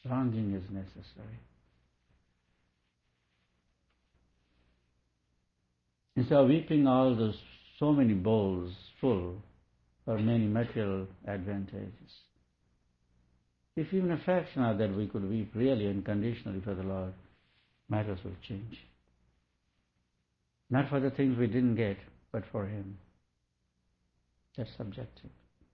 Longing is necessary. Instead of weeping all those so many bowls full for many material advantages, if even a fraction of that we could weep really unconditionally for the Lord, matters will change. Not for the things we didn't get, but for Him. That's subjective.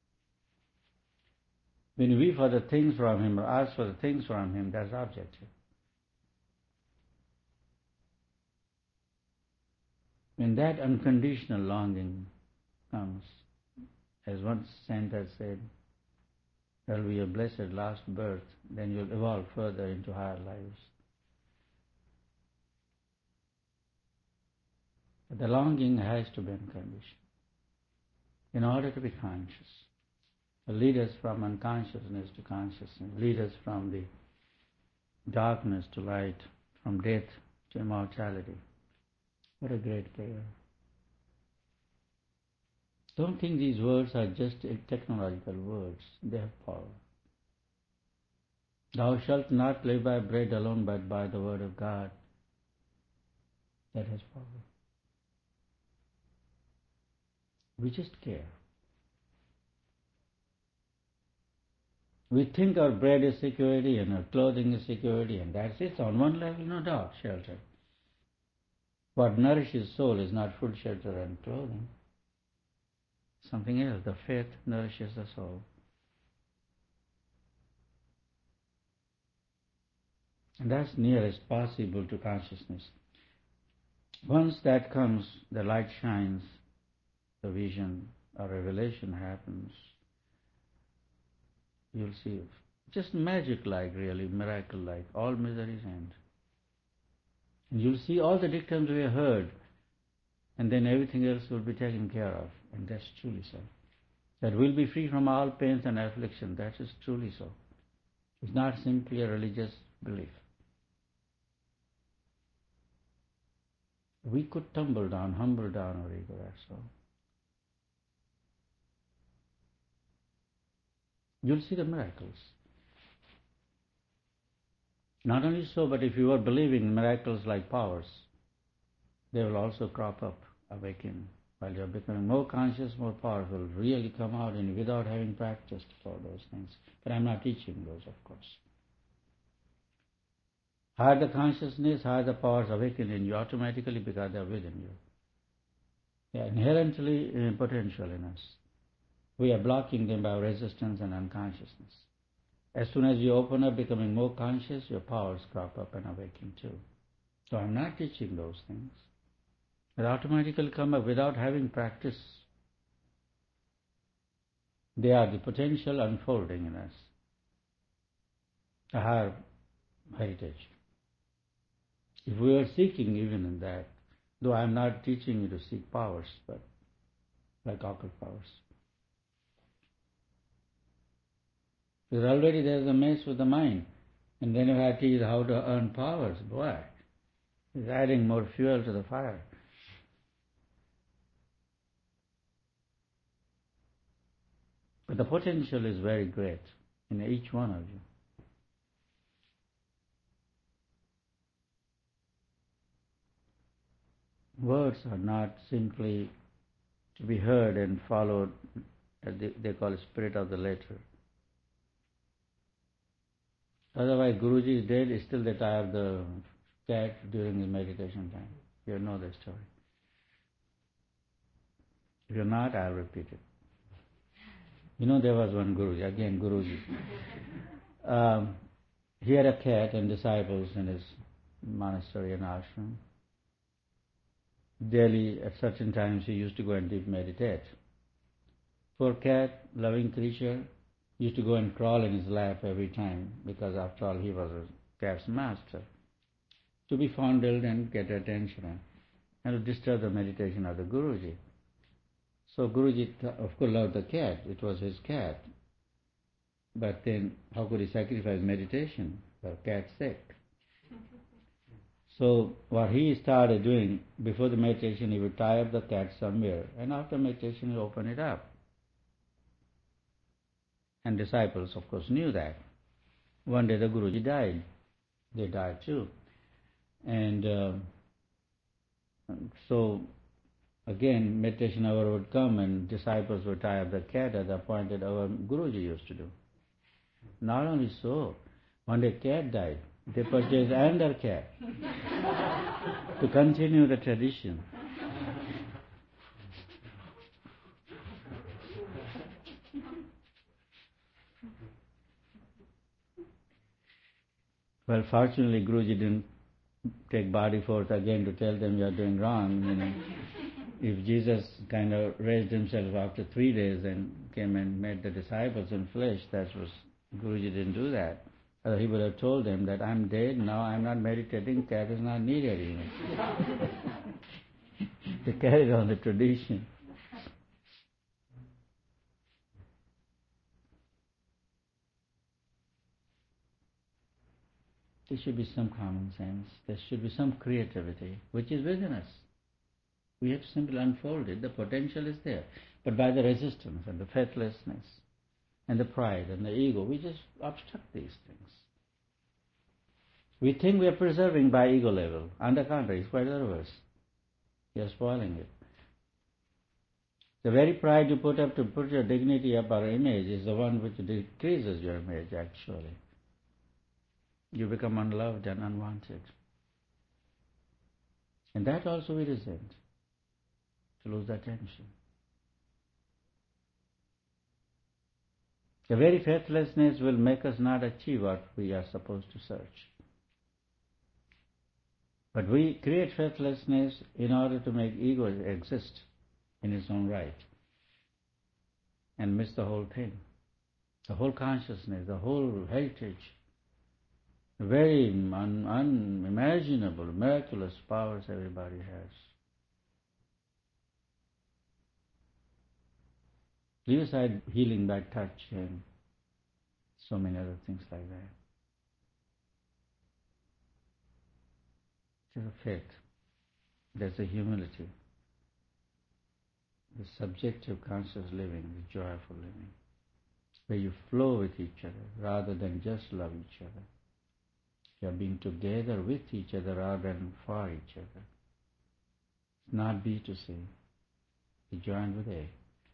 When we weep for the things from Him or ask for the things from Him, that's objective. When that unconditional longing comes, as one saint has said, there will be a blessed last birth, then you'll evolve further into higher lives. But the longing has to be unconditional in order to be conscious. It leads us from unconsciousness to consciousness, leads us from the darkness to light, from death to immortality. What a great prayer. Don't think these words are just technological words. They have power. Thou shalt not live by bread alone, but by the word of God. That has power. We just care. We think our bread is security and our clothing is security, and that's it. On one level, no doubt, shelter. What nourishes soul is not food, shelter, and clothing. Something else. The faith nourishes the soul. And that's nearest possible to consciousness. Once that comes, the light shines, the vision or revelation happens. You'll see just magic-like, really, miracle-like. All miseries end. And you'll see all the dictums we have heard, and then everything else will be taken care of. And that's truly so. That we'll be free from all pains and affliction. That is truly so. It's not simply a religious belief. We could humble down our ego, that's all. You'll see the miracles. Not only so, but if you are believing in miracles like powers, they will also crop up, awaken. While you are becoming more conscious, more powerful, really come out in without having practiced for those things. But I'm not teaching those, of course. Higher the consciousness, higher the powers awaken in you automatically because they are within you. They are inherently potential in us. We are blocking them by resistance and unconsciousness. As soon as you open up, becoming more conscious, your powers crop up and awaken too. So I'm not teaching those things. They automatically come up without having practice. They are the potential unfolding in us. A higher heritage. If we are seeking even in that, though I'm not teaching you to seek powers, but like occult powers. Because already there's a mess with the mind. And then if I teach how to earn powers, boy, it's adding more fuel to the fire. But the potential is very great in each one of you. Words are not simply to be heard and followed, as they call it, spirit of the letter. Otherwise, Guruji is dead, still they tie up the cat during his meditation time. You know the story. If you're not, I'll repeat it. You know, there was one Guruji, again Guruji. He had a cat and disciples in his monastery and ashram. Daily, at certain times, he used to go and deep meditate. Poor cat, loving creature, used to go and crawl in his lap every time, because after all, he was a cat's master, to be fondled and get attention and to disturb the meditation of the Guruji. So Guruji, of course, loved the cat. It was his cat. But then, how could he sacrifice meditation for cat's sake? So what he started doing, before the meditation, he would tie up the cat somewhere, and after meditation, he would open it up. And disciples, of course, knew that. one day the Guruji died. They died too. And so again, meditation hour would come and disciples would tie up the cat at the point that our Guruji used to do. Not only so, one day cat died. They purchased another cat to continue the tradition. Well, fortunately, Guruji didn't take body force again to tell them you are doing wrong. If Jesus kind of raised himself after 3 days and came and met the disciples in flesh, that was Guruji didn't do that. He would have told them that I'm dead now, I'm not meditating, cat is not needed. They carried on the tradition. There should be some common sense. There should be some creativity, which is within us. We have simply unfolded. The potential is there. But by the resistance and the faithlessness and the pride and the ego, we just obstruct these things. We think we are preserving by ego level. On the contrary, it's quite the reverse. We are spoiling it. The very pride you put up to put your dignity up or image is the one which decreases your image actually. You become unloved and unwanted. And that also we resent, to lose attention. The very faithlessness will make us not achieve what we are supposed to search. But we create faithlessness in order to make ego exist in its own right and miss the whole thing, the whole consciousness, the whole heritage, the very unimaginable, miraculous powers everybody has. Leave aside healing by touch and so many other things like that. There's a faith, there's a humility, the subjective conscious living, the joyful living, where you flow with each other rather than just love each other. You are being together with each other rather than for each other. It's not B to C. You join with A.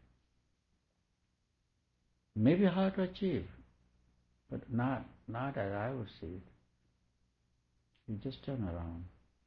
Maybe hard to achieve, but not as I would see it. You just turn around.